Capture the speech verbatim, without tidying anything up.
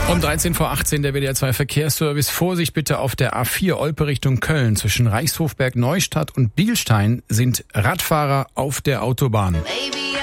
Um dreizehn vor achtzehn der W D R zwei Verkehrsservice. Vorsicht bitte auf der A vier Olpe Richtung Köln. Zwischen Reichshofberg, Neustadt und Bielstein sind Radfahrer auf der Autobahn. Baby.